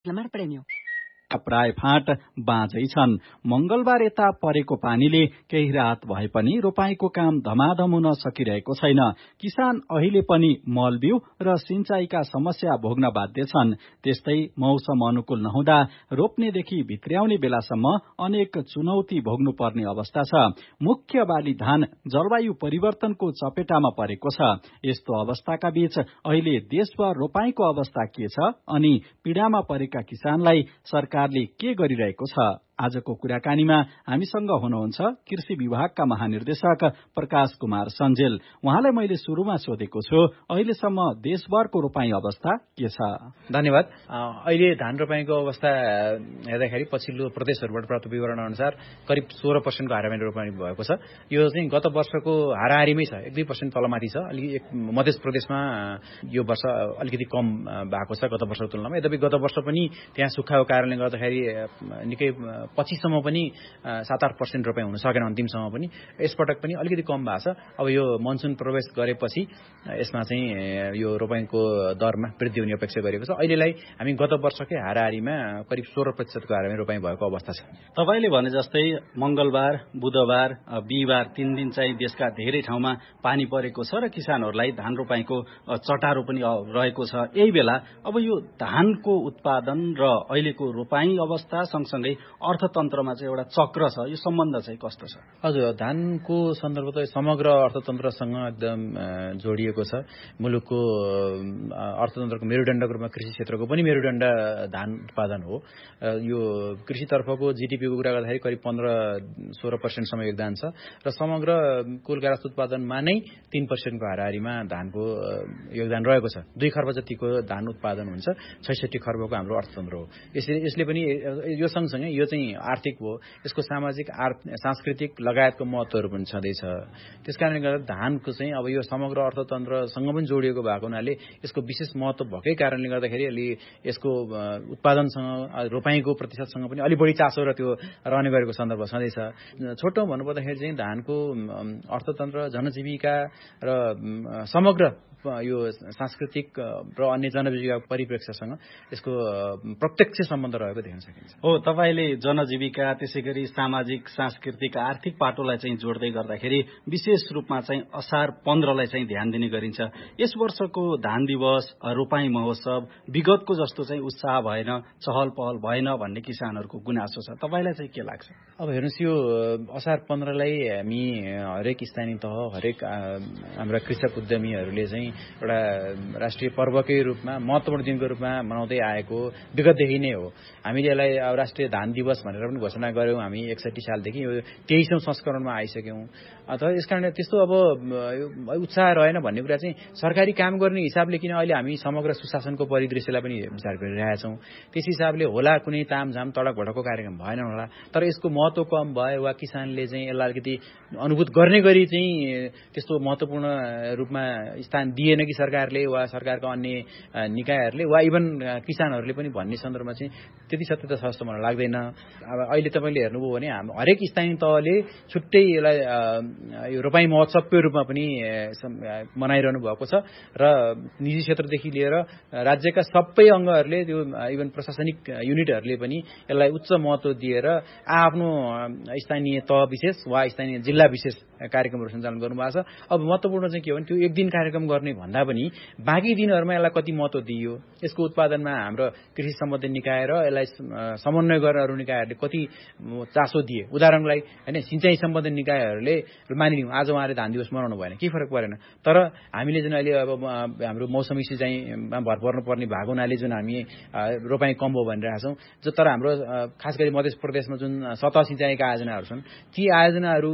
premio. प्राय फाँट बाँझै छन्। मंगलबार यता परेको पानीले केही राहत भए पनि रोपाईको काम धमाधम हुन सकिरहेको छैन। किसान अहिले पनि मलबिउ र सिंचाईका समस्या भोग्न बाध्य छन्। त्यस्तै मौसम अनुकूल नहुँदा रोप्नेदेखि भित्र्याउने बेलासम्म अनेक चुनौती भोग्नु पर्ने अवस्था छ। मुख्य बाली धान जलवायु परिवर्तनको चपेटामा परेको छ। यस्तो अवस्थाका बीच अहिले देशभर रोपाईको अवस्था के छ अनि पीडामा परेका किसानलाई सरकारले के गरिरहेको छ? आजको कुराकानीमा हामीसँग हुनुहुन्छ कृषि विभागका महानिर्देशक प्रकाश कुमार सञ्जेल। उहाँलाई मैले शुरूमा सोधेको छु, अहिलेसम्म देशभरको रोपाई अवस्था के छ? धन्यवाद। अहिले धान रोपाईको अवस्था हेर्दाखेरि पछिल्लो प्रदेशहरूबाट प्राप्त विवरण अनुसार करिब 16% को हाराहारी रोपाई भएको छ। यो चाहिँ गत वर्षको हाराहारीमै छ, 1-2% तलमाथि छ। अलि मध्य प्रदेशमा यो वर्ष अलिकति कम भएको छ गत वर्षको तुलनामा। यद्यपि गत वर्ष पनि त्यहाँ सुक्खाको कारणले गर्दाखेरि निकै पछिसम्म पनि 7-8% रोपाई हुन सकेन अन्तिमसम्म पनि। यसपटक पनि अलिकति कम भएको छ। अब यो मनसुन प्रवेश गरेपछि यसमा चाहिँ यो रोपाईको दरमा वृद्धि हुने अपेक्षा गरिएको छ। अहिलेलाई हामी गत वर्षकै हाराहारीमा करिब 16% को हाराहारी रोपाई भएको अवस्था छ। तपाईले भने जस्तै मंगलबार, बुधबार, बिहीबार 3 दिन चाहिँ देशका धेरै ठाउँमा पानी परेको छ र किसानहरूलाई धान रोपाईको चटारो पनि रहेको छ। यही बेला अब यो धानको उत्पादन र अहिलेको रोपाई अवस्था सँगसँगै अर्थतन्त्रमा चाहिँ एउटा चक्र छ, यो सम्बन्ध चाहिँ कस्तो छ? हजुर, धानको सन्दर्भ त समग्र अर्थतन्त्रसँग एकदम जोडिएको छ। मुलुकको अर्थतन्त्रको मेरुदण्डको रूपमा कृषि क्षेत्रको पनि मेरुदण्ड धान उत्पादन हो। यो कृषितर्फको जीडीपीको कुरा गर्दाखेरि करिब 15-16% सम्म योगदान छ र समग्र कुल गारस्थ उत्पादनमा नै 3% को हाराहारीमा धानको योगदान रहेको छ। 2 खर्ब जतिको धान उत्पादन हुन्छ, 66 खर्बको हाम्रो अर्थतन्त्र हो। यसले पनि यो सँगसँगै यो चाहिँ आर्थिक हो, यसको सामाजिक सांस्कृतिक लगायतको महत्त्वहरू पनि छँदैछ। त्यसकारणले गर्दा धानको चाहिँ अब यो समग्र अर्थतन्त्रसँग पनि जोडिएको भएको हुनाले यसको विशेष महत्त्व भएकै कारणले गर्दाखेरि अलि यसको उत्पादनसँग रोपाईको प्रतिशतसँग पनि अलि बढी चासो र त्यो रहने गरेको सन्दर्भ छँदैछ। छोटो भन्नुपर्दाखेरि चाहिँ धानको अर्थतन्त्र, जनजीविका र समग्र यो सांस्कृतिक र अन्य जनजीविका परिप्रेक्ष्यसँग यसको प्रत्यक्ष सम्बन्ध रहेको देख्न सकिन्छ। हो, तपाईले जनजीविका त्यसैगरी सामाजिक, सांस्कृतिक, आर्थिक पाटोलाई चाहिँ जोड्दै गर्दाखेरि विशेष रूपमा चाहिँ असार 15 लाई चाहिँ ध्यान दिने गरिन्छ। यस वर्षको धान दिवस, रोपाई महोत्सव विगतको जस्तो चाहिँ उत्साह भएन, चहल पहल भएन भन्ने किसानहरूको गुनासो छ। तपाईलाई चाहिँ के लाग्छ? अब हेर्नुस्, यो असार 15 लाई हामी हरेक स्थानीय तह, हरेक हाम्रा कृषक उद्यमीहरूले चाहिँ एउटा राष्ट्रिय पर्वकै रूपमा, महत्त्वपूर्ण दिनको रूपमा मनाउँदै आएको विगतदेखि नै हो। हामीले यसलाई अब राष्ट्रिय धान दिवस भनेर पनि घोषणा गर्यौं हामी 61 सालदेखि। यो 23औं संस्करणमा आइसक्यौं। अथवा यसकारण त्यस्तो अब उत्साह रहेन भन्ने कुरा चाहिँ सरकारी काम गर्ने हिसाबले किन अहिले हामी समग्र सुशासनको परिदृश्यलाई पनि विचार गरिरहेका छौं। त्यस हिसाबले होला कुनै तामझाम तडक भडकको कार्यक्रम भएन होला, तर यसको महत्त्व कम भयो वा किसानले चाहिँ यसलाई अलिकति अनुभूत गर्ने गरी चाहिँ त्यस्तो महत्त्वपूर्ण रूपमा स्थान दिएन कि सरकारले वा सरकारका अन्य निकायहरूले वा इभन किसानहरूले पनि भन्ने सन्दर्भमा चाहिँ त्यति सत्यता छ जस्तो मलाई लाग्दैन। अब अहिले तपाईले हेर्नुभयो भने हरेक स्थानीय तहले छुट्टै यसलाई यो रोपाई महोत्सवको रूपमा पनि मनाइरहनु भएको छ र निजी क्षेत्रदेखि लिएर राज्यका सबै अङ्गहरूले, त्यो इभन प्रशासनिक युनिटहरूले पनि यसलाई उच्च महत्त्व दिएर आफ्नो स्थानीय तह विशेष वा स्थानीय जिल्ला विशेष कार्यक्रमहरू सञ्चालन गर्नुभएको छ। अब महत्त्वपूर्ण चाहिँ के हो भने त्यो एक दिन कार्यक्रम गर्ने भन्दा पनि बाँकी दिनहरूमा यसलाई कति महत्त्व दिइयो, यसको उत्पादनमा हाम्रो कृषि सम्बन्धी निकाय र यसलाई समन्वय गरेर अरू निकायहरूले कति चासो दिए। उदाहरणको लागि हैन, सिंचाई सम्बन्धी निकायहरूले मानिलिउँ आज उहाँले धान दिवस मनाउनु भएन, केही फरक परेन, तर हामीले जुन अहिले अब हाम्रो मौसमी सिंचाइमा भर पर्नुपर्ने भएको हुनाले जुन हामी रोपाई कम भयो भनिरहेका छौँ, तर हाम्रो खास गरी मध्य प्रदेशमा जुन सतह सिंचाइका आयोजनाहरू छन्, ती आयोजनाहरू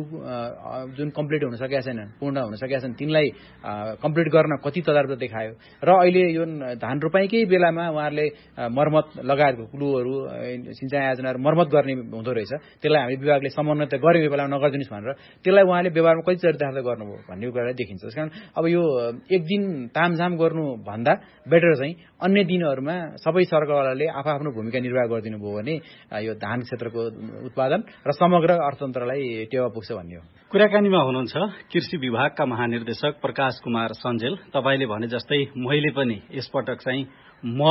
जुन कम्प्लिट हुन सकेका छैनन्, पूर्ण हुन सकेका छन्, तिनलाई कम्प्लिट गर्न कति तदारत देखायो। र अहिले यो धान रोपाईकै बेलामा उहाँहरूले मर्मत लगायतको कुलोहरू, सिंचाइ आयोजनाहरू मर्मत गर्ने हुँदो रहेछ। त्यसलाई हामी विभागले समन्वय त गऱ्यौँ, यो बेलामा नगरिदिनुहोस् भनेर, त्यसलाई उहाँले व्यवहारमा कति चरितार्थ गर्नुभयो भन्ने कुरालाई देखिन्छ। त्यसकारण अब यो एक दिन तामझाम गर्नु भन्दा बेटर चाहिँ अन्य दिनहरूमा सबै सरकारले आफ्नो भूमिका निर्वाह गरिदिनु भयो भने यो धान क्षेत्रको उत्पादन र समग्र अर्थतन्त्रलाई टेवा पुग्छ भन्ने हो। कुराकानीमा हुनुहुन्छ कृषि विभागका महानिर्देशक प्रकाश कुमार सञ्जेल। तपाईले भने जस्तै मैले पनि यसपटक चाहिँ मल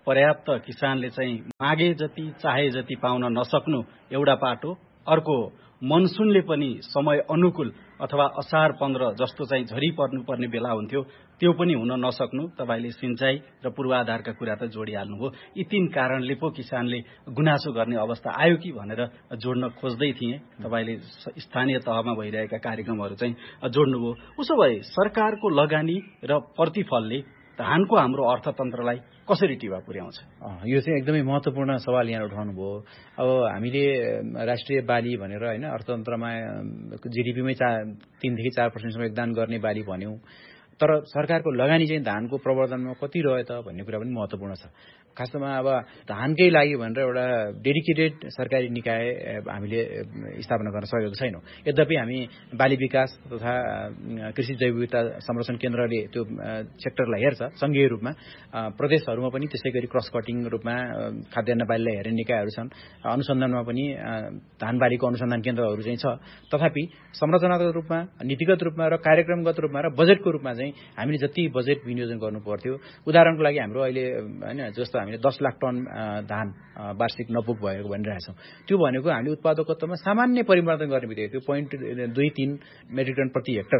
पर्याप्त किसानले चाहिँ मागे जति चाहे जति पाउन नसक्नु एउटा पाटो, अर्को मनसुनले पनि समय अनुकूल अथवा असार 15 जस्तो चाहिँ झरी पर्नुपर्ने बेला हुन्थ्यो त्यो पनि हुन नसक्नु, तपाईले सिंचाई र पूर्वाधारका कुरा त जोडिहाल्नुभयो। यी तीन कारणले पो किसानले गुनासो गर्ने अवस्था आयो कि भनेर जोड्न खोज्दै थिए। तपाईले स्थानीय तहमा भइरहेका कार्यक्रमहरू चाहिँ जोड्नुभयो। उसो भए सरकारको लगानी र प्रतिफलले धानको हाम्रो अर्थतन्त्रलाई कसरी टिवा पुर्याउँछ? यो चाहिँ एकदमै महत्त्वपूर्ण सवाल यहाँ उठाउनु भयो। अब हामीले राष्ट्रिय बाली भनेर हैन अर्थतन्त्रमा जीडीपीमै 3 देखि 4% योगदान गर्ने बाली भन्यौं, तर सरकारको लगानी चाहिँ धानको प्रवर्धनमा कति रह्यो त भन्ने कुरा पनि महत्त्वपूर्ण छ। खासमा अब धानकै लागि भनेर एउटा डेडिकेटेड सरकारी निकाय हामीले स्थापना गर्न सकेको छैनौं। यद्यपि हामी बाली विकास तथा कृषि जैव विविधता संरक्षण केन्द्रले त्यो सेक्टरलाई हेर्छ संघीय रूपमा। प्रदेशहरूमा पनि त्यसैगरी क्रस कटिङ रूपमा खाद्यान्न बालीलाई हेर्ने निकायहरू छन्। अनुसन्धानमा पनि धान बालीको अनुसन्धान केन्द्रहरू चाहिँ छ। तथापि संरचनागत रूपमा, नीतिगत रूपमा र कार्यक्रमगत रूपमा र बजेटको रूपमा चाहिँ हामीले जति बजेट विनियोजन गर्नु पर्थ्यो, उदाहरणको लागि हाम्रो अहिले हैन जस्तो हामीले 10 लाख टन धान वार्षिक नपुग भएको भनिरहेछौँ, त्यो भनेको हामीले उत्पादकत्वमा सामान्य परिवर्तन गर्ने बित्तिकै त्यो 0.23 मेट्रिक टन प्रति हेक्टर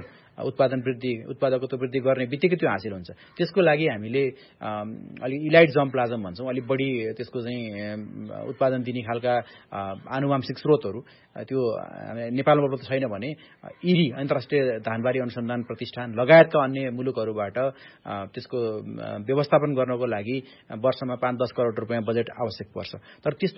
उत्पादकत्व वृद्धि गर्ने बित्तिकै त्यो हासिल हुन्छ। त्यसको लागि हामीले अलि इलाइट जर्मप्लाज्म भन्छौँ, अलि बढी त्यसको चाहिँ उत्पादन दिने खालका आनुवांशिक स्रोतहरू त्यो नेपालमा उपलब्ध छैन भने इरी अन्तर्राष्ट्रिय धानबारी अनुसन्धान प्रतिष्ठान लगायतका अन्य मुलुकहरूबाट त्यसको व्यवस्थापन गर्नको लागि वर्षमा 5-10 करोड रुपैयाँ बजेट आवश्यक पर्छ। तर त्यस्तो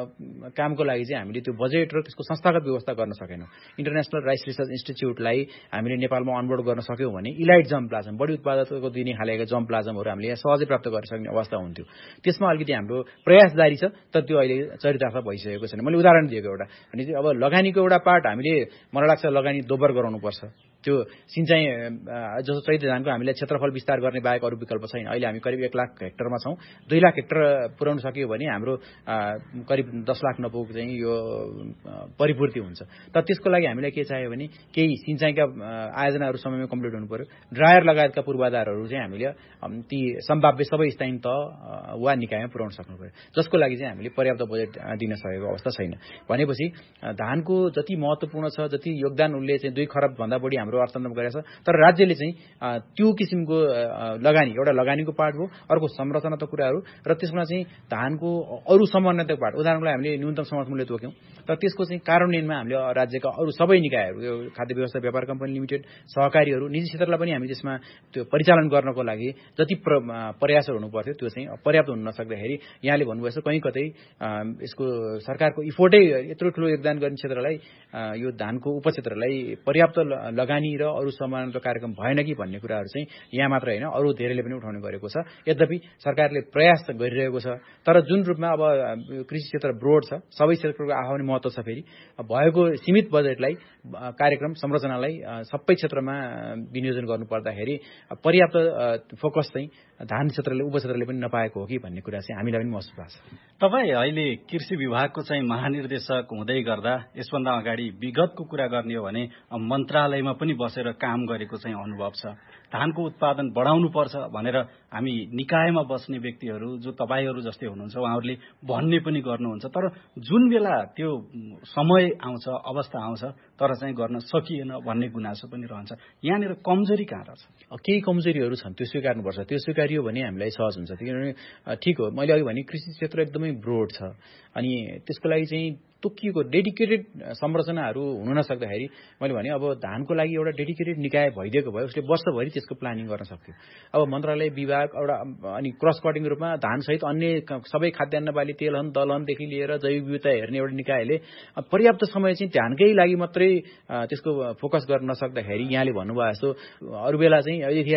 कामको लागि चाहिँ हामीले त्यो बजेट र त्यसको संस्थागत व्यवस्था गर्न सकेनौँ। इन्टरनेशनल राइस रिसर्च इन्स्टिच्युटलाई हामीले नेपालमा अनबोर्ड गर्न सक्यौँ भने इलाइट जर्मप्लाज्म, बढी उत्पादकत्व दिने खालका जर्मप्लाज्महरू हामीले यहाँ सहजै प्राप्त गर्न सक्ने अवस्था हुन्थ्यो। त्यसमा अलिकति हाम्रो प्रयास जारी छ, तर त्यो अहिले चरितार्थ भइसकेको छैन। मैले उदाहरण दिएको एउटा भने अब लगानीको एउटा पार्ट हामीले मलाई लाग्छ लगानी दोब्बर गराउनुपर्छ। त्यो सिंचाई जस्तो चैते धानको हामीले क्षेत्रफल विस्तार गर्ने बाहेक अरू विकल्प छैन। अहिले हामी करिब 1 लाख हेक्टरमा छौँ। 2 लाख हेक्टर पुर्याउन सक्यो भने हाम्रो करिब 10 लाख नपुग चाहिँ यो परिपूर्ति हुन्छ। तर त्यसको लागि हामीलाई के चाहियो भने केही सिंचाइका आयोजनाहरू समयमा कम्प्लिट हुनु पर्यो। ड्रायर लगायतका पूर्वाधारहरू चाहिँ हामीले ती सम्भाव्य सबै स्थानीय तह वा निकायमा पुर्याउन सक्नु पर्यो, जसको लागि चाहिँ हामीले पर्याप्त बजेट दिन सकेको अवस्था छैन। भनेपछि धानको जति महत्त्वपूर्ण छ, जति योगदान उसले चाहिँ 2 खरब भन्दा बढी हाम्रो अर्थतन्त्रमा गरेको छ, तर राज्यले चाहिँ त्यो किसिमको लगानी, एउटा लगानीको पार्ट हो, अर्को संरचनात्मक कुराहरू र त्यसमा चाहिँ धानको अरू समन्वयत्मक पार्ट। उदाहरणको लागि हामीले न्यूनतम समर्थन मूल्य तोक्यौँ, तर त्यसको चाहिँ कार्यान्वयनमा हामीले राज्यका अरू सबै निकायहरू, यो खाद्य व्यवस्था व्यापार कम्पनी लिमिटेड, सहकारीहरू, निजी क्षेत्रलाई पनि हामी त्यसमा त्यो परिचालन गर्नको लागि जति प्रयासहरू हुनु पर्थ्यो त्यो चाहिँ पर्याप्त हुन नसक्दाखेरि यहाँले भन्नुभएछ कहीँ कतै यसको सरकारको इफोर्टै यत्रो ठुलो योगदान गर्ने क्षेत्रलाई, यो धानको उपक्षेत्रलाई पर्याप्त लगानी र अरू समानान्तर कार्यक्रम भएन कि भन्ने कुराहरू चाहिँ यहाँ मात्र होइन अरू धेरैले पनि उठाउने गरेको छ। यद्यपि सरकारले प्रयास गरिरहेको छ, तर जुन रूपमा अब कृषि क्षेत्र ब्रोड छ, सबै क्षेत्रको आफ्नै महत्त्व छ। फेरि भएको सीमित बजेटलाई कार्यक्रम संरचनालाई सबै क्षेत्रमा विनियोजन गर्नुपर्दाखेरि पर्याप्त फोकस चाहिँ धान क्षेत्रले उपक्षेत्रले पनि नपाएको हो कि भन्ने कुरा चाहिँ हामीलाई पनि महसुस भएको छ। तपाईँ अहिले कृषि विभागको चाहिँ महानिर्देशक हुँदै गर्दा यसभन्दा अगाडि विगतको कुरा गर्ने हो भने मन्त्रालयमा पनि बसेर काम गरेको चाहिँ अनुभव छ। धानको उत्पादन बढाउनुपर्छ भनेर हामी निकायमा बस्ने व्यक्तिहरू जो तपाईहरू जस्तै हुनुहुन्छ उहाँहरूले भन्ने पनि गर्नुहुन्छ, तर जुन बेला त्यो समय आउँछ, अवस्था आउँछ, तर चाहिँ गर्न सकिएन भन्ने गुनासो पनि रहन्छ। यहाँनिर कमजोरी कहाँ रहेछ? केही कमजोरीहरू छन्, त्यो स्वीकार्नुपर्छ। त्यो स्वीकारियो भने हामीलाई सहज हुन्छ। किनभने ठिक हो, मैले अघि भने कृषि क्षेत्र एकदमै ब्रोड छ अनि त्यसको लागि चाहिँ तोकिएको डेडिकेटेड संरचनाहरू हुन नसक्दाखेरि मैले भने अब धानको लागि एउटा डेडिकेटेड निकाय भइदिएको भए उसले वर्षभरि त्यसको प्लानिङ गर्न सक्थ्यो। अब मन्त्रालय विभाग एउटा अनि क्रस कटिङ रूपमा धानसहित अन्य सबै खाद्यान्न बाली, तेलहन दलहनदेखि लिएर जैविक विविधता हेर्ने एउटा निकायले पर्याप्त समय चाहिँ धानकै लागि मात्रै त्यसको फोकस गर्न नसक्दाखेरि यहाँले भन्नुभयो जस्तो अरू बेला चाहिँ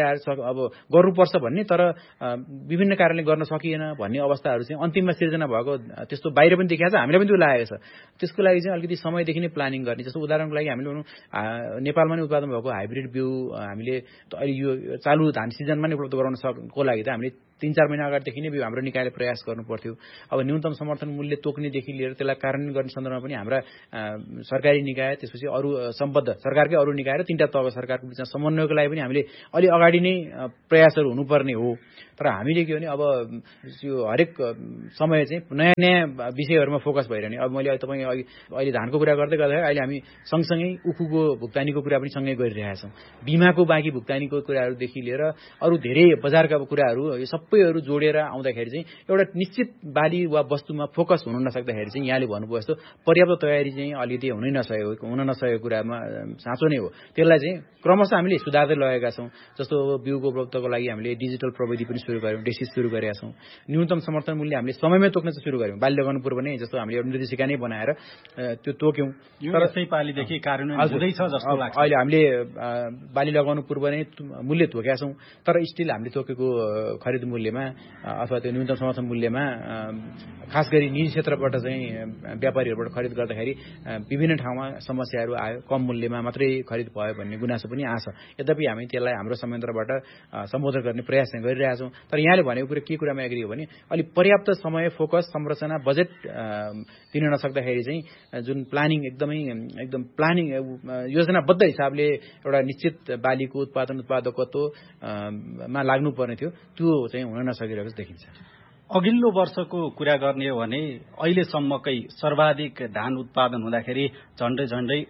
अब गर्नुपर्छ भन्ने तर विभिन्न कारणले गर्न सकिएन भन्ने अवस्थाहरू चाहिँ अन्तिममा सिर्जना भएको त्यस्तो बाहिर पनि देखिएको छ, हामीलाई पनि त्यो लागेको छ। त्यसको लागि चाहिँ अलिकति समयदेखि नै प्लानिङ गर्ने। जस्तो उदाहरणको लागि हामीले भनौँ नेपालमा नै उत्पादन भएको हाइब्रिड बिउ हामीले अहिले यो चालु धान सिजनमा नै उपलब्ध गराउन सक्नुको लागि त हामीले 3-4 महिना अगाडिदेखि नै हाम्रो निकायले प्रयास गर्नु पर्थ्यो। अब न्यूनतम समर्थन मूल्य तोक्नेदेखि लिएर त्यसलाई कार्यान्वयन गर्ने सन्दर्भमा पनि हाम्रा सरकारी निकाय त्यसपछि अरू सम्बद्ध सरकारकै अरू निकाय र 3टा तहको सरकारको बिचमा समन्वयको लागि पनि हामीले अलि अगाडि नै प्रयासहरू हुनुपर्ने हो। तर हामीले के भने अब यो हरेक समय चाहिँ नयाँ नयाँ विषयहरूमा फोकस भइरहने। अब मैले तपाईँ अहिले धानको कुरा गर्दै गर्दाखेरि अहिले हामी सँगसँगै उखुको भुक्तानीको कुरा पनि सँगै गरिरहेका छौँ। बिमाको बाँकी भुक्तानीको कुराहरूदेखि लिएर अरू धेरै बजारका कुराहरू यो सबैहरू जोडेर आउँदाखेरि चाहिँ एउटा निश्चित बाली वा वस्तुमा फोकस हुन नसक्दाखेरि चाहिँ यहाँले भन्नुभयो जस्तो पर्याप्त तयारी चाहिँ अलिकति हुन नसकेको कुरामा साँचो नै हो। त्यसलाई चाहिँ क्रमशः हामीले सुधार्दै लगेका छौँ। जस्तो बिउको उपलब्धको लागि हामीले डिजिटल प्रविधि पनि सुरु गर्यौँ, डेसिस सुरु गरेका छौँ। न्यूनतम समर्थन मूल्य हामीले समयमै तोक्न चाहिँ सुरु गर्यौँ। बाली लगाउनु पूर्व नै जस्तो हामीले एउटा निर्देशिका नै बनाएर त्यो तोक्यौँ। तर यसै पालिदेखि कार्यान्वयन हुँदैछ जस्तो लाग्छ। अहिले हामीले बाली लगाउनु पूर्व नै मूल्य तोकेका छौँ। तर स्टिल हामीले तोकेको खरिद मूल्यमा अथवा त्यो न्यूनतम समर्थन मूल्यमा खास गरी निजी क्षेत्रबाट चाहिँ व्यापारीहरूबाट खरिद गर्दाखेरि विभिन्न ठाउँमा समस्याहरू आयो। कम मूल्यमा मात्रै खरिद भयो भन्ने गुनासो पनि आछ। यद्यपि हामी त्यसलाई हाम्रो संयन्त्रबाट सम्बोधन गर्ने प्रयास चाहिँ गरिरहेका छौँ। तर यहाँले भनेको कुरा के कुरामा एग्री हो भने अलिक पर्याप्त समय, फोकस, संरचना, बजेट दिन नसक्दाखेरि चाहिँ जुन प्लानिङ एकदम प्लानिङ योजनाबद्ध हिसाबले एउटा निश्चित बालीको उत्पादकत्वमा लाग्नुपर्ने थियो, त्यो चाहिँ हुन नसकिरहेको देखिन्छ। अघिल्लो वर्षको कुरा गर्ने हो भने अहिलेसम्मकै सर्वाधिक धान उत्पादन हुँदाखेरि झण्डै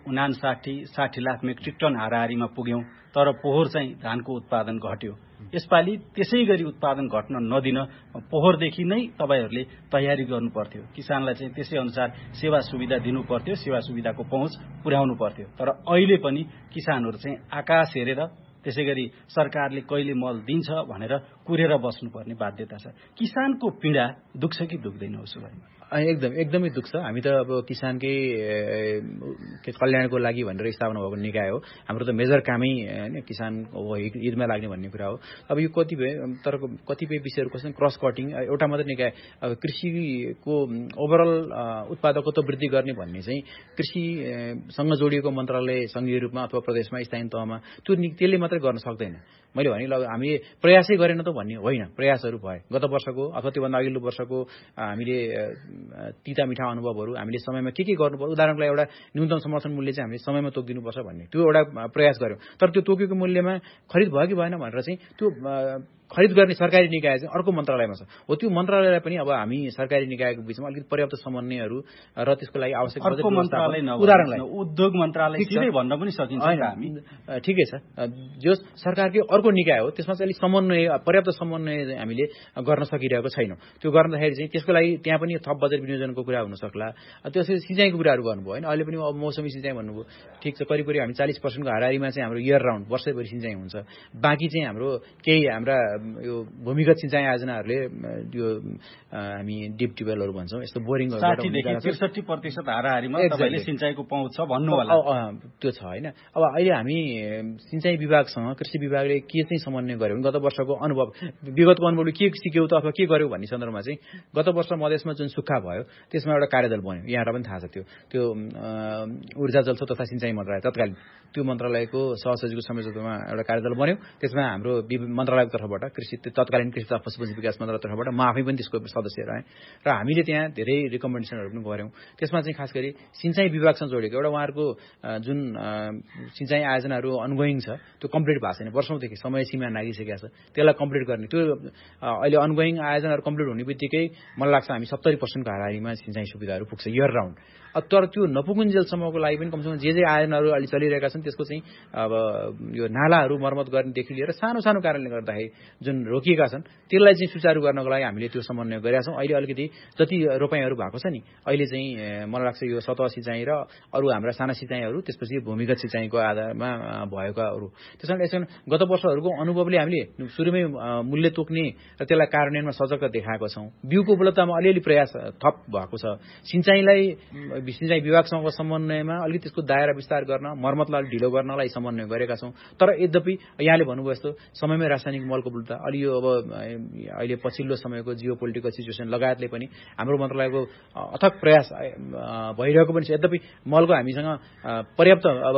59-60 लाख मेट्रिक टन हाराहारीमा पुग्यौं। तर पोहोर चाहिँ धानको उत्पादन घट्यो। यसपालि त्यसै गरी उत्पादन घट्न नदिन पोहोरदेखि नै तपाईहरूले तयारी गर्नु पर्थ्यो। किसानलाई चाहिँ त्यसै अनुसार सेवा सुविधा दिनु पर्थ्यो, सेवा सुविधाको पहुँच पुर्याउनु पर्थ्यो। तर अहिले पनि किसानहरू चाहिँ आकाश हेरेर त्यसै गरी सरकारले कहिले मल दिन्छ भनेर कुरेर बस्नुपर्ने बाध्यता छ। किसानको पीडा दुख्छ कि दुख्दैन उसो भए? एकदमै दुख्छ। हामी त अब किसानकै कल्याणको लागि भनेर स्थापना भएको निकाय हो। हाम्रो त मेजर कामै हैन किसानको हितमा लाग्ने भन्ने कुरा हो। अब यो कतिपय विषयहरू कस्तो क्रस कटिङ एउटा मात्रै निकाय कृषिको ओभरअल उत्पादकत्व वृद्धि गर्ने भन्ने चाहिँ कृषिसँग जोडिएको मन्त्रालय सङ्घीय रूपमा अथवा प्रदेशमा स्थानीय तहमा त्यसले मात्रै गर्न सक्दैन। मैले भने हामीले प्रयासै गरेन त भन्ने होइन, प्रयासहरू भए। गत वर्षको अथवा त्योभन्दा अघिल्लो वर्षको हामीले तिता मिठा अनुभवहरू हामीले समयमा के गर्नुपर्छ। उदाहरणको लागि एउटा न्यूनतम समर्थन मूल्य चाहिँ हामीले समयमा तोकिदिनुपर्छ भन्ने त्यो एउटा प्रयास गर्यौँ। तर त्यो तोकेको मूल्यमा खरिद भयो कि भएन भनेर चाहिँ त्यो खरिद गर्ने सरकारी निकाय चाहिँ अर्को मन्त्रालयमा छ। हो त्यो मन्त्रालयलाई पनि अब हामी सरकारी निकायको बिचमा अलिकति पर्याप्त समन्वयहरू र त्यसको लागि आवश्यक उदाहरणलाई उद्योग मन्त्रालय सिधै भन्न पनि सकिन्छ। हामी ठिकै छ, जो सरकारकै अर्को निकाय हो त्यसमा चाहिँ अलिक समन्वय पर्याप्त समन्वय हामीले गर्न सकिरहेको छैनौँ। त्यो गर्दाखेरि चाहिँ त्यसको लागि त्यहाँ पनि थप बजेट विनियोजनको कुरा हुन सक्ला। त्यसपछि सिँचाइको कुराहरू गर्नुभयो होइन। अहिले पनि अब मौसमी सिँचाइ भन्नुभयो, ठिक छ, करिब हामी 40% हाराहारीमा चाहिँ हाम्रो इयर राउन्ड वर्षैभरि सिँचाइ हुन्छ। बाँकी चाहिँ हाम्रो केही हाम्रा यो भूमिगत सिँचाइ आयोजनाहरूले यो हामी डिप ट्युबवेलहरू भन्छौँ, यस्तो बोरिङहरू 60-63% हाराहारीमा तपाईले सिँचाइको पहुँच छ भन्नु होला। त्यो छ होइन। अब अहिले हामी सिँचाइ विभागसँग कृषि विभागले के चाहिँ समन्वय गर्यो भने गत वर्षको अनुभव विगतको अनुभवले के सिक्यौ त अथवा के गर्यो भन्ने सन्दर्भमा चाहिँ गत वर्ष मधेसमा जुन सुक्खा भयो त्यसमा एउटा कार्यदल बन्यो। यहाँलाई पनि थाहा छ त्यो ऊर्जा जलस्रोत तथा सिँचाइ मन्त्रालय तत्कालीन त्यो मन्त्रालयको सहसचिवको संयोजकत्वमा एउटा कार्यदल बन्यो। त्यसमा हाम्रो मन्त्रालयको तर्फबाट तत्कालीन कृषि तथा पशुपन्छी विकास मन्त्रालय तर्फबाट म आफै पनि त्यसको सदस्य रहेँ र हामीले त्यहाँ धेरै रिकमेन्डेसनहरू पनि गऱ्यौँ। त्यसमा चाहिँ खास गरी सिँचाइ विभागसँग जोडेको एउटा उहाँहरूको जुन सिँचाइ आयोजनाहरू अनगोइङ छ त्यो कम्प्लिट भएको छैन, वर्षौँदेखि समय सीमा नागिसकेको छ, त्यसलाई कम्प्लिट गर्ने। त्यो अहिले अनगोइङ आयोजनाहरू कम्प्लिट हुने बित्तिकै मलाई लाग्छ हामी 70% हाराहारीमा सिँचाइ सुविधाहरू पुग्छ इयर राउन्ड। तर त्यो नपुगुन्जेलसम्मको लागि पनि कमसेकम जे आयोजनाहरू अहिले चलिरहेका छन् त्यसको चाहिँ अब यो नालाहरू मर्मत गर्नेदेखि लिएर सानो सानो कारणले गर्दाखेरि जुन रोकिएका छन् त्यसलाई चाहिँ सुचारू गर्नको लागि हामीले त्यो समन्वय गरेका छौँ। अहिले अलिकति जति रोपाइँहरू भएको छ नि अहिले चाहिँ मलाई लाग्छ यो सतह सिँचाइ र अरू हाम्रा साना सिँचाइहरू त्यसपछि भूमिगत सिँचाइको आधारमा भएकाहरू। त्यसैले गत वर्षहरूको अनुभवले हामीले सुरुमै मूल्य तोक्ने र त्यसलाई कार्यान्वयनमा सजगता देखाएको छौँ। बिउको उपलब्धतामा अलिअलि प्रयास थप भएको छ। सिँचाइ विभागसँगको समन्वयमा अलिकति त्यसको दायरा विस्तार गर्न मर्मतलाई ढिलो गर्नलाई समन्वय गरेका छौँ। तर यद्यपि यहाँले भन्नुभयो जस्तो समयमै रासायनिक मलको उपलब्धता अलि यो अब अहिले पछिल्लो समयको जियो पोलिटिकल सिचुएसन लगायतले पनि हाम्रो मन्त्रालयको अथक प्रयास भइरहेको पनि छ। यद्यपि मलको हामीसँग पर्याप्त अब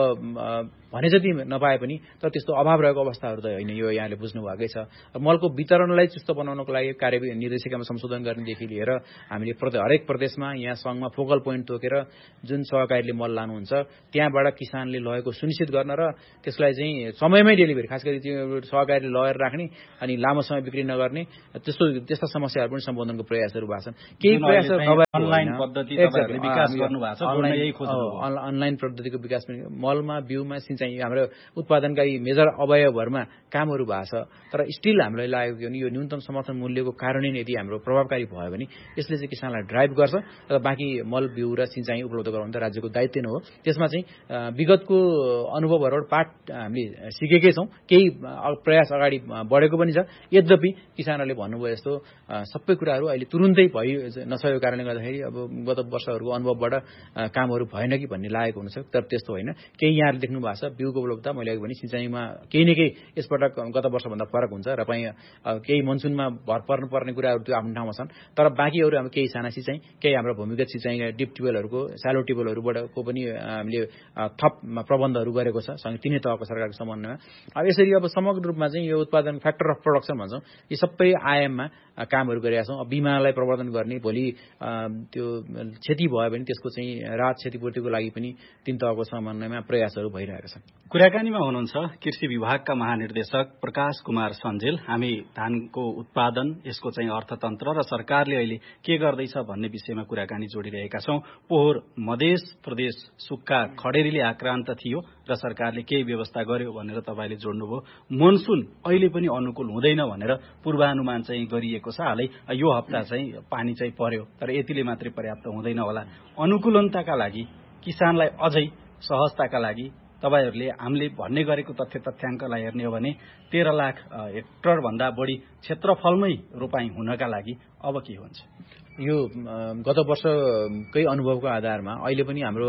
भने जति नपाए पनि तर त्यस्तो अभाव रहेको अवस्थाहरू त होइन, यो यहाँले बुझ्नु भएकै छ। मलको वितरणलाई चुस्त बनाउनको लागि कार्य निर्देशिकामा संशोधन गर्नेदेखि लिएर हामीले हरेक प्रदेशमा यहाँ सङ्घमा फोकल पोइन्ट तोकेर जुन सहकारीले मल लानुहुन्छ त्यहाँबाट किसानले लगेको सुनिश्चित गर्न र त्यसलाई चाहिँ समयमै डेलिभरी, खास गरी त्यो सहकारीले लगेर राख्ने अनि लामो समय बिक्री नगर्ने त्यस्ता समस्याहरू पनि सम्बोधनको प्रयासहरू भएको छन्। केही प्रयासहरू अनलाइन पद्धति तपाईहरुले विकास गर्नु भएको छ, अनलाइन पद्धतिको विकास पनि मलमा बिउमा सिँचाइ हाम्रो उत्पादनका यी मेजर अवयवहरूमा कामहरू भएको छ। तर स्टिल हामीलाई लागेको के भने यो न्यूनतम समर्थन मूल्यको कारणले यदि हाम्रो प्रभावकारी भयो भने यसले चाहिँ किसानलाई ड्राइभ गर्छ र बाँकी मल बिउ र सिँचाइ उपलब्ध गराउनु त राज्यको दायित्व नै हो। त्यसमा चाहिँ विगतको अनुभवहरूबाट पाठ हामीले सिकेकै छौँ, केही प्रयास अगाडि बढेको पनि छ। यद्यपि किसानहरूले भन्नुभयो जस्तो सबै कुराहरू अहिले तुरुन्तै भइ नसकेको कारणले गर्दाखेरि अब गत वर्षहरूको अनुभवबाट कामहरू भएन कि भन्ने लागेको हुनसक्छ। तर त्यस्तो होइन, केही यहाँले देख्नु भएको छ बिउको उपलब्धता, मैले अघि भने सिँचाइमा केही न केही यसपटक गत वर्षभन्दा फरक हुन्छ र केही मनसुनमा भर पर्नुपर्ने कुराहरू त्यो आफ्नो ठाउँमा छन्। तर बाँकीहरू हाम्रो केही साना सिँचाइ, केही हाम्रो भूमिगत सिँचाइ डिप ट्युबवेलहरूको स्यालो ट्युबवेलहरूबाटको पनि हामीले थप प्रबन्धहरू गरेको छ तिनै तहको सरकारको समन्वयमा। अब यसरी अब समग्र रूपमा चाहिँ यो उत्पादन फ्याक्टर अफ प्रोडक्सन भन्छौँ, यी सबै आयाममा कामहरू गरिरहेका छौँ। बिमालाई प्रवर्धन गर्ने, भोलि त्यो क्षति भयो भने त्यसको चाहिँ राहत क्षतिपूर्तिको लागि पनि तीन तहको समन्वयमा प्रयासहरू भइरहेका छन्। कुराकानीमा हुनुहुन्छ कृषि विभागका महानिर्देशक प्रकाश कुमार सञ्जेल। हामी धानको उत्पादन, यसको चाहिँ अर्थतन्त्र र सरकारले अहिले के गर्दैछ भन्ने विषयमा कुराकानी जोडिरहेका छौँ। पोहोर मधेस प्रदेश सुक्खा खडेरीले आक्रान्त थियो र सरकारले केही व्यवस्था गर्यो भनेर तपाईँले जोड्नुभयो। मनसुन अहिले पनि अनुकूल हुँदैन भनेर पूर्वानुमान चाहिँ गरिएको छ। हालै यो हप्ता चाहिँ पानी चाहिँ पर्यो, तर यतिले मात्रै पर्याप्त हुँदैन होला। अनुकूलनताका लागि, किसानलाई अझै सहजताका लागि तपाईहरूले हामीले भन्ने गरेको तथ्याङ्कलाई हेर्ने हो भने 13 लाख हेक्टर भन्दा बढी क्षेत्रफलमै रोपाई हुनका लागि अब के हुन्छ? यो गत वर्षकै अनुभवको आधारमा अहिले पनि हाम्रो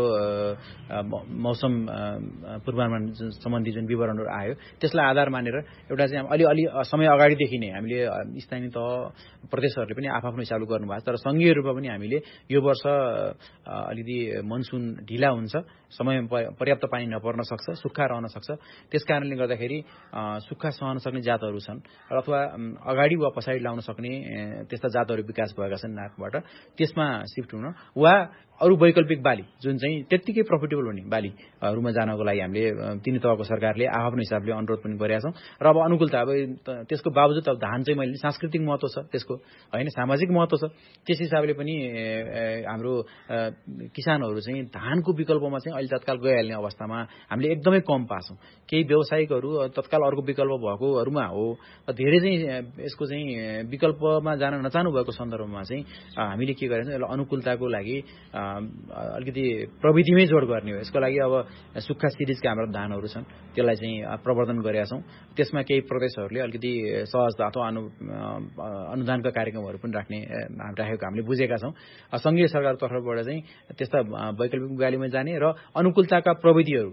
मौसम पूर्वानुमान सम्बन्धी जुन विवरणहरू आयो त्यसलाई आधार मानेर एउटा चाहिँ अलि समय अगाडिदेखि नै हामीले स्थानीय तह प्रदेशहरूले पनि आफ्नो हिसाबले गर्नुभएको छ। तर सङ्घीय रूपमा पनि हामीले यो वर्ष अलिकति मनसुन ढिला हुन्छ, समय पर्याप्त पानी नपर्न सक्छ, सुक्खा रहन सक्छ। त्यस कारणले गर्दाखेरि सुक्खा सहन सक्ने जातहरू छन् अथवा अगाडि वा पछाडि लाउन सक्ने त्यस्ता जातहरू विकास भएका छन् नाकबाट, त्यसमा सिफ्ट हुन वा अरू वैकल्पिक बाली जुन चाहिँ त्यत्तिकै प्रफिटेबल हुने बालीहरूमा जानको लागि हामीले तीन तहको सरकारले आफ्नो हिसाबले अनुरोध पनि गरेका छौँ। र अब अनुकूलता अब त्यसको बावजुद अब धान चाहिँ मैले सांस्कृतिक महत्त्व छ त्यसको, होइन सामाजिक महत्त्व छ, त्यस हिसाबले पनि हाम्रो किसानहरू चाहिँ धानको विकल्पमा चाहिँ अहिले तत्काल गइहाल्ने अवस्थामा हामीले एकदमै कम पाछौँ। केही व्यावसायिकहरू तत्काल अर्को विकल्प भएकोहरूमा हो, धेरै चाहिँ यसको चाहिँ विकल्पमा जान नचाहनु भएको सन्दर्भमा चाहिँ हामीले के गरेका छौँ, यसलाई अनुकूलताको लागि अलिकति प्रविधिमै जोड गर्ने हो। यसको लागि अब सुक्खा सिरिजका हाम्रो धानहरू छन्, त्यसलाई चाहिँ प्रवर्धन गरेका छौँ। त्यसमा केही प्रदेशहरूले अलिकति सहजता अथवा अनुदानका कार्यक्रमहरू पनि राखेको हामीले बुझेका छौँ। सङ्घीय सरकारको तर्फबाट चाहिँ त्यस्ता वैकल्पिक बालीमा जाने र अनुकूलताका प्रविधिहरू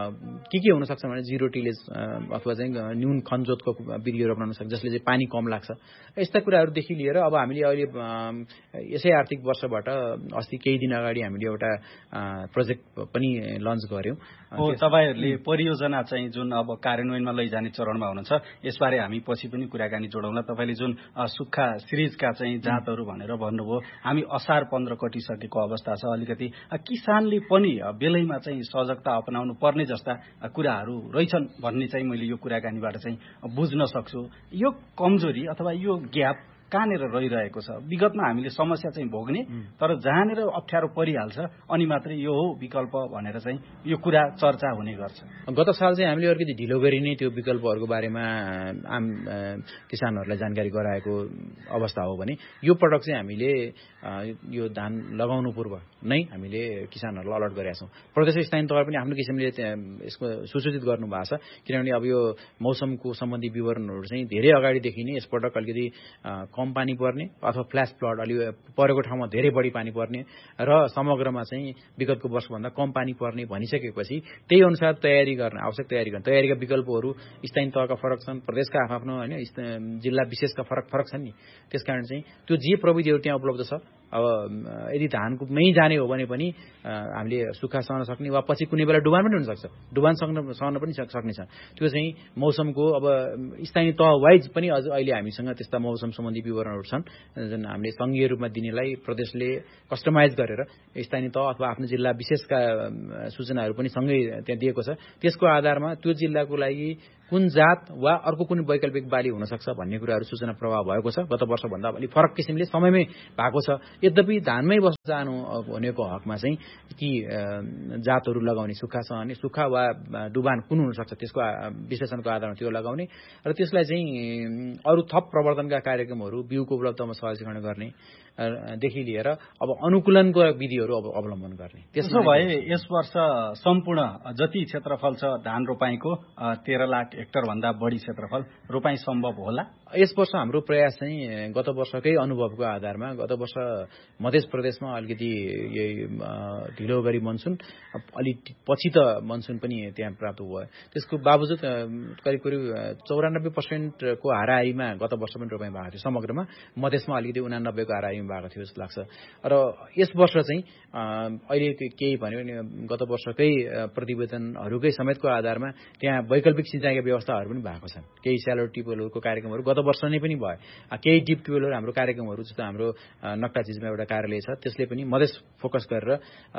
के हुन सक्छ भने जिरो टिलेज अथवा चाहिँ न्यून खनजोतको विधिहरू अपनाउन सक्छ जसले चाहिँ पानी कम लाग्छ। यस्ता कुराहरूदेखि लिएर अब हामीले अहिले यसै आर्थिक वर्षबाट अस्ति केही दिन अगाडि हामीले एउटा प्रोजेक्ट पनि लन्च गर्यौँ। तपाईँहरूले परियोजना चाहिँ जुन अब कार्यान्वयनमा लैजाने चरणमा हुनुहुन्छ, यसबारे हामी पछि पनि कुराकानी जोडौँला। तपाईँले जुन सुक्खा सिरिजका चाहिँ जातहरू भनेर भन्नुभयो, हामी असार 15 कटिसकेको अवस्था छ। अलिकति किसानले पनि बेलैमा चाहिँ सजगता अपनाउनु पर्ने जस्ता कुराहरू रहेछन् भन्ने चाहिँ मैले यो कुराकानीबाट चाहिँ बुझ्न सक्छु। यो कमजोरी अथवा यो ग्याप कहाँनिर रहिरहेको छ? विगतमा हामीले समस्या चाहिँ भोग्ने, तर जहाँनिर अप्ठ्यारो परिहाल्छ अनि मात्रै यो हो विकल्प भनेर चाहिँ यो कुरा चर्चा हुने गर्छ। गत साल चाहिँ हामीले अलिकति ढिलो गरी नै त्यो विकल्पहरूको बारेमा आम किसानहरूलाई जानकारी गराएको अवस्था हो भने यो पटक चाहिँ हामीले यो धान लगाउनु पूर्व नै हामीले किसानहरूलाई अलर्ट गरेका छौँ। प्रदेश स्थानीय तह पनि आफ्नो किसिमले यसको सुसूचित गर्नुभएको छ, किनभने अब यो मौसमको सम्बन्धी विवरणहरू चाहिँ धेरै अगाडिदेखि नै यसपटक अलिकति कम पानी पर्ने अथवा फ्ल्यास फ्लड अलि परेको ठाउँमा धेरै बढी पानी पर्ने र समग्रमा चाहिँ विगतको वर्षभन्दा कम पानी पर्ने भनिसकेपछि त्यही अनुसार तयारी गर्न आवश्यक तयारीका विकल्पहरू स्थानीय तहका फरक छन्, प्रदेशका आफ्नो हैन, जिल्ला विशेषका फरक छन् नि। त्यसकारण चाहिँ त्यो जे प्रविधिहरू त्यहाँ उपलब्ध छ, अब यदि धानको मै जाने हो भने पनि हामीले सुक्खा सहन सक्ने वा पछि कुनै बेला डुबान पनि हुन सक्छ, डुबान सहन पनि सक्ने छ। त्यो चाहिँ मौसमको अब स्थानीय तह वाइज पनि अझ अहिले हामीसँग त्यस्ता मौसम सम्बन्धी विवरणहरू छन् जुन हामीले सङ्घीय रूपमा दिनेलाई प्रदेशले कस्टमाइज गरेर स्थानीय तह अथवा आफ्नो जिल्ला विशेषका सूचनाहरू पनि सँगै त्यहाँ दिएको छ। त्यसको आधारमा त्यो जिल्लाको लागि कुन जात वा अर्को कुनै वैकल्पिक बाली हुन सक्छ भन्ने कुराहरू सूचना प्रवाह भएको छ। गत वर्षभन्दा अलि फरक किसिमले समयमै भएको छ। यद्यपि धानमै बस्न जानु भनेको हकमा चाहिँ कि जातहरू लगाउने, सुक्खा सहने, सुक्खा वा डुबान कुन हुन सक्छ त्यसको विश्लेषणको आधारमा त्यो लगाउने र त्यसलाई चाहिँ अरू थप प्रवर्धनका कार्यक्रमहरू, बिउको उपलब्धमा सहजीकरण गर्ने देखि लिएर अब अनुकूलनको विधिहरू अब अवलम्बन गर्ने। त्यसो भए यस वर्ष सम्पूर्ण जति क्षेत्रफल छ धान रोपाईको 13 लाख हेक्टर भन्दा बढी क्षेत्रफल रोपाई सम्भव होला। यस वर्ष हाम्रो प्रयास चाहिँ गत वर्षकै अनुभवको आधारमा गत वर्ष मध्य प्रदेशमा अलिकति ढिलो गरी मनसुन, अलि पछि त मनसुन पनि त्यहाँ प्राप्त भयो। त्यसको बावजुद करिब 94% को हाराहारीमा गत वर्ष पनि रोपाई भएको थियो समग्रमा। मधेसमा अलिकति 89 को हाराहारीमा भएको थियो जस्तो लाग्छ। र यस वर्ष चाहिँ अहिले केही भन्यो भने गत वर्षकै प्रतिवेदनहरूकै समेतको आधारमा त्यहाँ वैकल्पिक सिँचाइका व्यवस्थाहरू पनि भएको छन्। केही स्यालो ट्युबवेलहरूको कार्यक्रमहरू गत वर्ष नै पनि भयो। केही डिप ट्युबवेलहरू हाम्रो कार्यक्रमहरू जस्तो हाम्रो नक्टाचिजमा एउटा कार्यालय छ, त्यसले पनि मधेस फोकस गरेर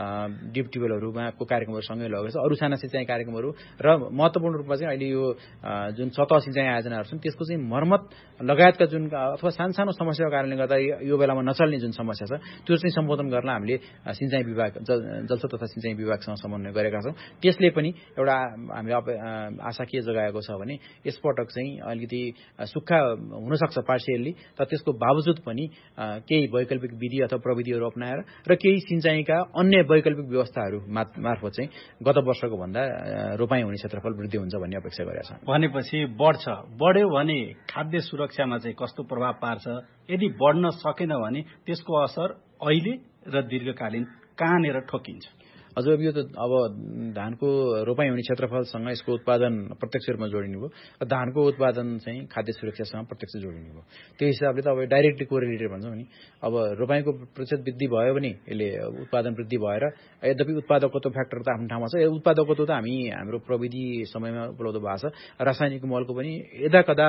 डिप ट्युबवेलहरूमा को कार्यक्रमहरू सँगै लगेको छ। अरू साना सिँचाइ कार्यक्रमहरू र महत्त्वपूर्ण रूपमा चाहिँ अहिले यो जुन सतह सिँचाइ आयोजनाहरू छन् त्यसको चाहिँ मर्मत लगायतका जुन अथवा सानो समस्याको कारणले गर्दा यो बेलामा नचल्ने जुन समस्या छ त्यो चाहिँ सम्बोधन गर्न हामीले सिँचाइ विभाग, जलस्रोत तथा सिँचाइ विभागसँग समन्वय गरेका छौँ। त्यसले पनि एउटा हामीले आशा के जगाएको छ भने यसपटक चाहिँ अलिकति सुक्खा हुनसक्छ पार्सियल्ली, तर त्यसको बावजुद पनि केही वैकल्पिक विधि अथवा प्रविधिहरू अपनाएर र केही सिँचाइका अन्य वैकल्पिक व्यवस्थाहरू मार्फत चाहिँ गत वर्षको भन्दा रोपाई हुने क्षेत्रफल वृद्धि हुन्छ भन्ने अपेक्षा गरेका छौँ। भनेपछि बढ्यो भने खाद्य सुरक्षामा चाहिँ कस्तो प्रभाव पार्छ? यदि बढ्न सकेन भने त्यसको असर अहिले र दीर्घकालीन कहाँनिर ठोकिन्छ? हजुर, यो त अब धानको रोपाई हुने क्षेत्रफलसँग यसको उत्पादन प्रत्यक्ष रूपमा जोडिनु भयो। धानको उत्पादन चाहिँ खाद्य सुरक्षासँग प्रत्यक्ष जोडिनु भयो। त्यो हिसाबले त अब डाइरेक्टली कोरिलेटेड भन्छौँ नि। अब रोपाईको प्रतिशत वृद्धि भयो भने यसले उत्पादन वृद्धि भएर, यद्यपि उत्पादकत्व फ्याक्टर त आफ्नो ठाउँमा छ। उत्पादकत्व त हाम्रो प्रविधि समयमा उपलब्ध भएको छ। रासायनिक मलको पनि यदा कदा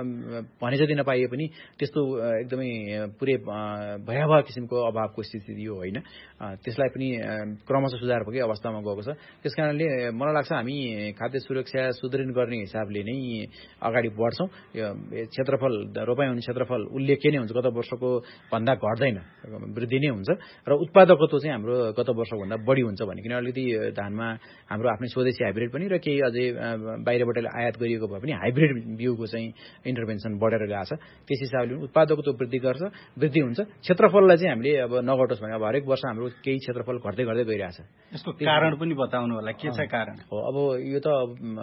भने जति नपाइए पनि त्यस्तो एकदमै पुरै भयावह किसिमको अभावको स्थिति यो होइन। त्यसलाई पनि क्रमशः सुधारकै अवस्थामा गएको छ। त्यसकारणले मलाई लाग्छ हामी खाद्य सुरक्षा सुदृढ गर्ने हिसाबले नै अगाडि बढ्छौँ। यो क्षेत्रफल, रोपाई हुने क्षेत्रफल उल्लेख्य नै हुन्छ, गत वर्षको भन्दा घट्दैन, वृद्धि नै हुन्छ। र उत्पादकत्व चाहिँ हाम्रो गत वर्षभन्दा बढी हुन्छ भनिकन अलिकति धानमा हाम्रो आफ्नै स्वदेशी हाइब्रिड पनि र केही अझै बाहिरबाट आयात गरिएको भए पनि हाइब्रिड बिउको चाहिँ इन्टरभेन्सन बढेर गएको छ। त्यस हिसाबले उत्पादकत्व वृद्धि हुन्छ। क्षेत्रफललाई चाहिँ हामीले अब नघटोस् भने अब हरेक वर्ष हाम्रो केही क्षेत्रफल घट्दै गइरहेछ। यसको कारण पनि बताउनु होला, के छ कारण? हो, अब यो त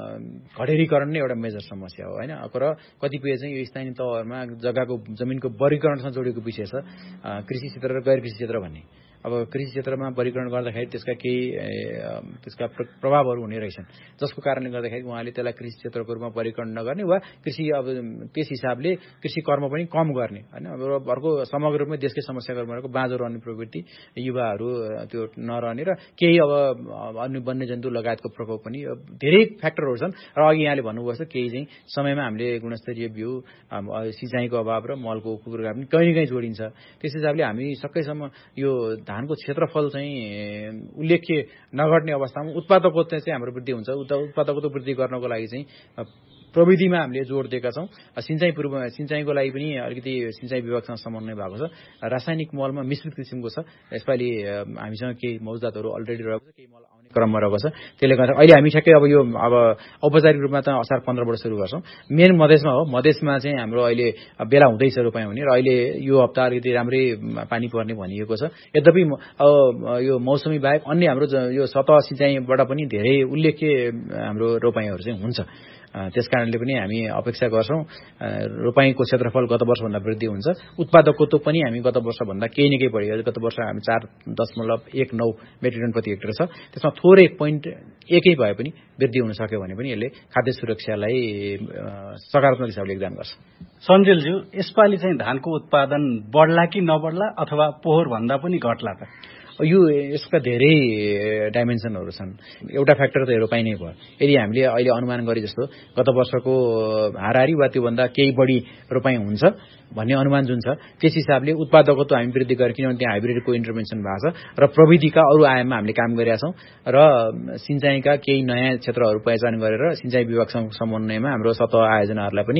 घडेरीकरण नै एउटा मेजर समस्या हो होइन। र कतिपय चाहिँ यो स्थानीय तहहरूमा जमिनको वर्गीकरणसँग जोडिएको विषय छ, कृषि क्षेत्र र गैर कृषि क्षेत्र भन्ने। अब कृषि क्षेत्रमा वर्गीकरण गर्दाखेरि त्यसका प्रभावहरू हुने रहेछन्, जसको कारणले गर्दाखेरि उहाँले त्यसलाई कृषि क्षेत्रको रूपमा वर्गीकरण नगर्ने वा कृषि अब त्यस हिसाबले कृषि कर्म पनि कम गर्ने होइन। अब अर्को समग्र रूपमा देशकै समस्याको रूपमा बाँझो रहने प्रवृत्ति, युवाहरू त्यो नरहने र केही अब अन्य वन्यजन्तु लगायतको प्रकोप पनि धेरै फ्याक्टरहरू छन्। र अघि यहाँले भन्नुभएको छ केही चाहिँ समयमा हामीले गुणस्तरीय बिउ, सिँचाइको अभाव र मलको कुरा पनि कहीँ न कहीँ जोडिन्छ। त्यस हिसाबले हामी सकेसम्म यो धानको क्षेत्रफल चाहिँ उल्लेख्य नघट्ने अवस्थामा उत्पादकत्व चाहिँ हाम्रो वृद्धि हुन्छ। उत्पादकत्व वृद्धि गर्नको लागि चाहिँ प्रविधिमा हामीले जोड दिएका छौँ। सिँचाइको लागि पनि अलिकति सिँचाइ विभागसँग समन्वय भएको छ। रासायनिक मलमा मिश्रित किसिमको छ। यसपालि हामीसँग केही मौजदातहरू अलरेडी रहेको छ, केही मल आउने क्रममा रहेको छ। त्यसले गर्दा अहिले हामी ठ्याक्कै अब औपचारिक रूपमा त असार 15बाट सुरु गर्छौँ। मेन मधेसमा हो, मधेसमा चाहिँ हाम्रो अहिले बेला हुँदैछ रोपाइँ हुने, र अहिले यो हप्ता अलिकति राम्रै पानी पर्ने भनिएको छ। यद्यपि यो मौसमी बाहेक अन्य हाम्रो यो सतह सिँचाइबाट पनि धेरै उल्लेख्य हाम्रो रोपाइँहरू चाहिँ हुन्छ। त्यसकारणले पनि हामी अपेक्षा गर्छौँ रोपाइँको क्षेत्रफल गत वर्षभन्दा वृद्धि हुन्छ। उत्पादकत्व पनि हामी गत वर्षभन्दा केही न केही बढी, गत वर्ष हामी 4.19 मेट्रिक टन प्रति हेक्टर छ। त्यसमा थोरै 0.1 भए पनि वृद्धि हुन सक्यो भने पनि यसले खाद्य सुरक्षालाई सकारात्मक हिसाबले योगदान गर्छ। सञ्जेलज्यू, यसपालि चाहिँ धानको उत्पादन बढ्ला कि नबढ्ला अथवा पोहोर भन्दा पनि घट्ला त? यसका धेरै डाइमेन्सनहरू छन्। एउटा फ्याक्टर त रोपाइँ नै भयो। यदि हामीले अहिले अनुमान गरे जस्तो गत वर्षको हाराहारी वा त्योभन्दा केही बढी रोपाइँ हुन्छ भन्ने अनुमान जुन छ, त्यस हिसाबले उत्पादकत्व हामी वृद्धि गरेर, किनभने त्यहाँ हाइब्रिडको इन्टरभेन्सन भएको छ र प्रविधिका अरू आयाममा हामीले काम गरिरहेका छौँ र सिँचाइका केही नयाँ क्षेत्रहरू पहिचान गरेर सिँचाइ विभागसँग समन्वयमा हाम्रो सतह आयोजनाहरूलाई पनि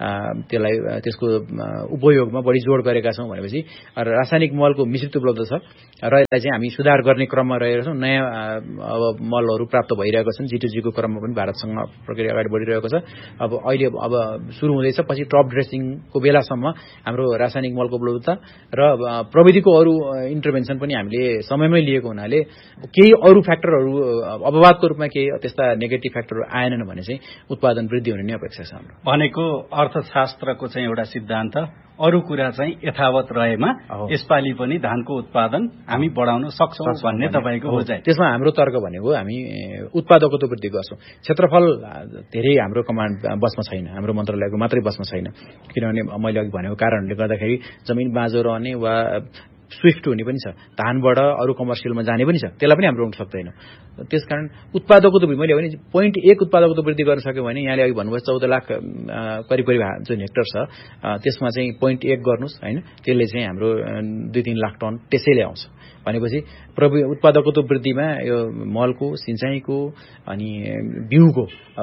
त्यसको उपयोगमा बढी जोड गरेका छौँ। भनेपछि रासायनिक मलको मिश्रित उपलब्ध छ र यसलाई चाहिँ हामी सुधार गर्ने क्रममा रहेका छौँ। नयाँ अब मलहरू प्राप्त भइरहेको छन्। G2G को क्रममा पनि भारतसँग प्रक्रिया अगाडि बढिरहेको छ। अब अहिले सुरु हुँदैछ, पछि टप ड्रेसिङको बेलासम्म हाम्रो रासायनिक मलको उपलब्धता र प्रविधिको अरू इन्टरभेन्सन पनि हामीले समयमै लिएको हुनाले केही अरू फ्याक्टरहरू अपवादको रूपमा केही त्यस्ता नेगेटिभ फ्याक्टरहरू आएनन् भने चाहिँ उत्पादन वृद्धि हुने नै अपेक्षा छ हाम्रो। भनेको अर्थशास्त्रको चाहिँ एउटा सिद्धान्त, अरू कुरा चाहिँ यथावत रहेमा यसपालि पनि धानको उत्पादन हामी बढाउन सक्छौँ भन्ने तपाईँको बुझाइ। त्यसमा हाम्रो तर्क भनेको हामी उत्पादकत्व वृद्धि गर्छौँ। क्षेत्रफल धेरै हाम्रो कमान्ड बसमा छैन, हाम्रो मन्त्रालयको मात्रै बसमा छैन। किनभने मैले अघि भनेको कारणले गर्दाखेरि जमिन बाँझो रहने वा स्विफ्ट हुने पनि छ, धानबाट अरू कमर्सियलमा जाने पनि छ, त्यसलाई पनि हाम्रो रोक्न सक्दैन। त्यसकारण उत्पादकत्व मैले भने 0.1 उत्पादकत्व वृद्धि गर्न सक्यो भने यहाँले अघि भन्नुभयो 14 लाख करिब जुन हेक्टर छ त्यसमा चाहिँ 0.1 गर्नुहोस् हैन, त्यसले चाहिँ हाम्रो 2-3 लाख टन त्यसैले आउँछ। भनेपछि उत्पादकत्व वृद्धिमा यो मलको, सिँचाइको अनि बिउको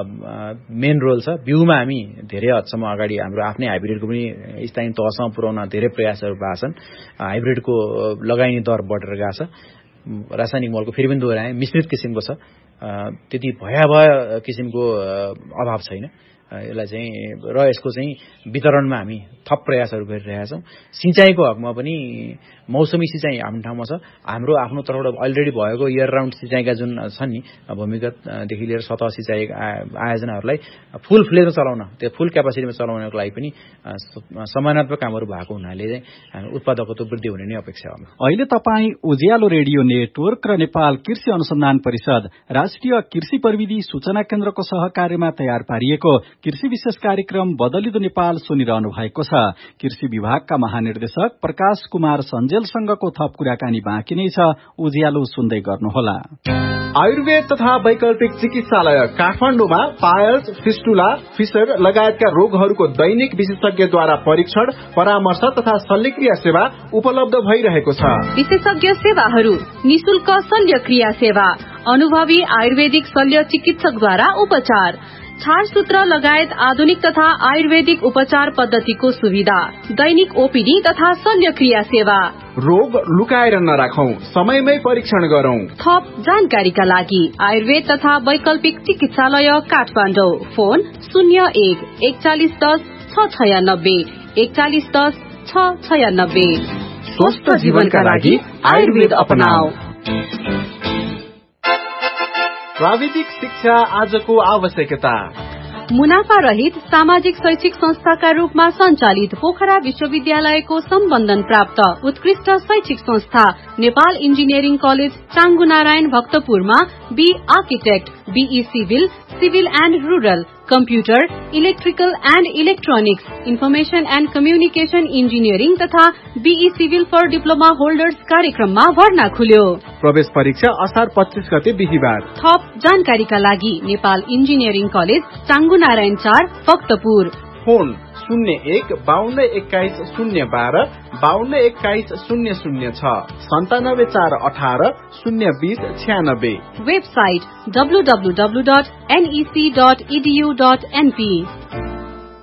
मेन रोल छ। बिउमा हामी धेरै हदसम्म अगाडि हाम्रो आफ्नै हाइब्रिडको पनि स्थानीय तहसम्म पुर्याउन धेरै प्रयासहरू भएको छन्। हाइब्रिडको लगानी दर बढेर गएको छ। रासायनिक मलको फेरि पनि दोहोऱ्याए मिश्रित किसिमको छ, त्यति भयावह किसिमको अभाव छैन यसलाई चाहिँ, र यसको चाहिँ वितरणमा हामी थप प्रयासहरू गरिरहेका छौँ। सिँचाइको हकमा पनि मौसमी सिँचाइ आफ्नो ठाउँमा छ। हाम्रो आफ्नो तर्फबाट अलरेडी भएको इयर राउन्ड सिँचाइका जुन छन् नि भूमिगतदेखि लिएर सतह सिँचाइ आयोजनाहरूलाई फुल फ्लेजमा चलाउन, त्यो फुल क्यापासिटीमा चलाउनको लागि पनि समानात्मक कामहरू भएको हुनाले चाहिँ उत्पादकत्व वृद्धि हुने नै अपेक्षा हो। अहिले तपाईँ उज्यालो रेडियो नेटवर्क र नेपाल कृषि अनुसन्धान परिषद राष्ट्रिय कृषि प्रविधि सूचना केन्द्रको सहकार्यमा तयार पारिएको कृषि विशेष कार्यक्रम बदलिदो नेपाल सुनिरहनु भएको छ। कृषि विभागका महानिर्देशक प्रकाश कुमार सञ्जेलसँगको थप कुराकानी बाँकी नै छ, उज्यालो सुन्दै गर्नुहोला। आयुर्वेद तथा वैकल्पिक चिकित्सालय काठमाडौँमा पायल्स, फिस्टुला, फिसर लगायतका रोगहरूको दैनिक विशेषज्ञद्वारा परीक्षण, परामर्श तथा शल्यक्रिया सेवा उपलब्ध भइरहेको छ। विशेषज्ञ सेवाहरू, निशुल्क शल्यक्रिया सेवा, अनुभवी आयुर्वेदिक शल्य चिकित्सकद्वारा उपचार, छारसूत्र लगायत आधुनिक तथा आयुर्वेदिक उपचार पद्धतिको सुविधा, दैनिक ओपीडी तथा शल्यक्रिया सेवा। रोग लुकाएर नराखौं, समयमै परीक्षण गरौं। थप जानकारीका लागि आयुर्वेद तथा वैकल्पिक चिकित्सालय काठमाडौँ, फोन 01-4110-696 4110-696। स्वस्थ जीवनका लागि आयुर्वेद अपनाऊ। प्राविधिक शिक्षा आजको आवश्यकता। मुनाफा रहित सामाजिक शैक्षिक संस्थाका रूपमा सञ्चालित पोखरा विश्वविद्यालयको सम्बन्धन प्राप्त उत्कृष्ट शैक्षिक संस्था Nepal engineering college चाङ्गुनारायण भक्तपुरमा be architect, be civil, civil and rural, computer, electrical and electronics, information and communication engineering तथा be civil for diploma holders कार्यक्रममा भर्ना खुल्यो। प्रवेश परीक्षा असार 25 गते बिहीबार। थप जानकारीका लागि Nepal engineering college चाङ्गुनारायण 4 Bhaktapur, phone 01-5221-012 5221-006 9741802096। Website www.nec.edu.np।